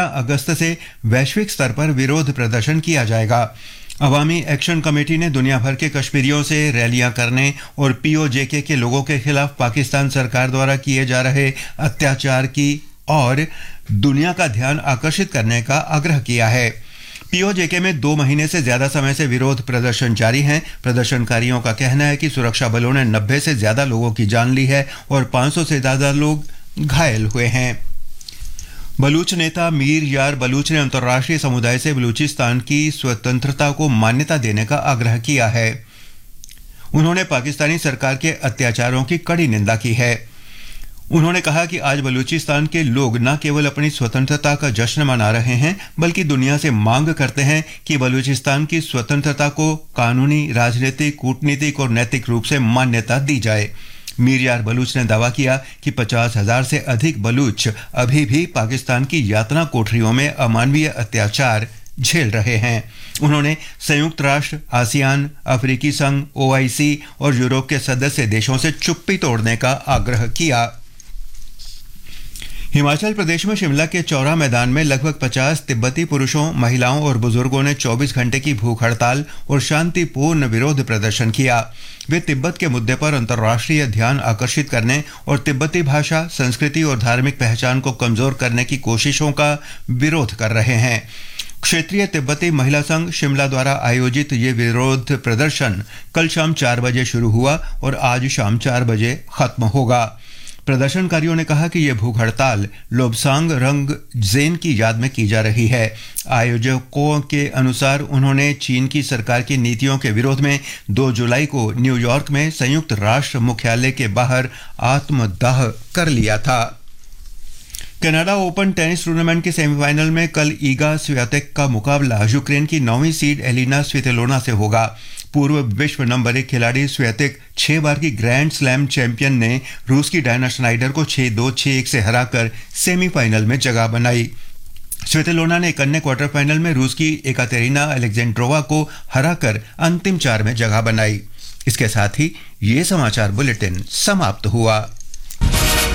15 अगस्त से वैश्विक स्तर पर विरोध प्रदर्शन किया जाएगा। अवामी एक्शन कमेटी ने दुनिया भर के कश्मीरियों से रैलियां करने और पीओजेके के लोगों के खिलाफ पाकिस्तान सरकार द्वारा किए जा रहे अत्याचार की और दुनिया का ध्यान आकर्षित करने का आग्रह किया है। पीओजेके में 2 महीने से ज्यादा समय से विरोध प्रदर्शन जारी हैं। प्रदर्शनकारियों का कहना है कि सुरक्षा बलों ने 90 से ज्यादा लोगों की जान ली है और 500 से ज्यादा लोग घायल हुए हैं। बलूच नेता मीर यार बलूच ने अंतर्राष्ट्रीय समुदाय से बलूचिस्तान की स्वतंत्रता को मान्यता देने का आग्रह किया है। उन्होंने पाकिस्तानी सरकार के अत्याचारों की कड़ी निंदा की है। उन्होंने कहा कि आज बलूचिस्तान के लोग न केवल अपनी स्वतंत्रता का जश्न मना रहे हैं बल्कि दुनिया से मांग करते हैं कि बलूचिस्तान की स्वतंत्रता को कानूनी, राजनीतिक, कूटनीतिक और नैतिक रूप से मान्यता दी जाए। मीर यार बलूच ने दावा किया कि 50,000 से अधिक बलूच अभी भी पाकिस्तान की यातना कोठरियों में अमानवीय अत्याचार झेल रहे हैं। उन्होंने संयुक्त राष्ट्र, आसियान, अफ्रीकी संघ, OIC और यूरोप के सदस्य देशों से चुप्पी तोड़ने का आग्रह किया। हिमाचल प्रदेश में शिमला के चौरा मैदान में लगभग 50 तिब्बती पुरुषों, महिलाओं और बुजुर्गों ने 24 घंटे की भूख हड़ताल और शांतिपूर्ण विरोध प्रदर्शन किया। वे तिब्बत के मुद्दे पर अंतर्राष्ट्रीय ध्यान आकर्षित करने और तिब्बती भाषा, संस्कृति और धार्मिक पहचान को कमजोर करने की कोशिशों का विरोध कर रहे हैं। क्षेत्रीय तिब्बती महिला संघ शिमला द्वारा आयोजित ये विरोध प्रदर्शन कल शाम 4 बजे शुरू हुआ और आज शाम 4 बजे खत्म होगा। प्रदर्शनकारियों ने कहा कि यह भूख हड़ताल लोब्सांग रंगजेन की याद में की जा रही है। आयोजकों के अनुसार उन्होंने चीन की सरकार की नीतियों के विरोध में 2 जुलाई को न्यूयॉर्क में संयुक्त राष्ट्र मुख्यालय के बाहर आत्मदाह कर लिया था। कनाडा ओपन टेनिस टूर्नामेंट के सेमीफाइनल में कल ईगा स्वियातेक का मुकाबला यूक्रेन की 9वीं सीड एलिना स्वितोलिना से होगा। पूर्व विश्व नंबर 1 खिलाड़ी स्वियातेक 6 बार की ग्रैंड स्लैम चैंपियन ने रूस की डायना श्नाइडर को 6-2, 6-1 से हराकर सेमीफाइनल में जगह बनाई। स्वितोलिना ने एक अन्य क्वार्टर फाइनल में रूस की एकातेरिना अलेक्जेंड्रोवा को हराकर अंतिम 4 में जगह बनाई। इसके साथ ही ये समाचार बुलेटिन समाप्त हुआ।